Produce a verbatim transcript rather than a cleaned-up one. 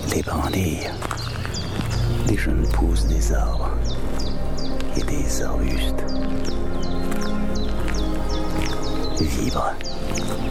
les brindilles, les jeunes pousses des arbres et des arbustes vibrent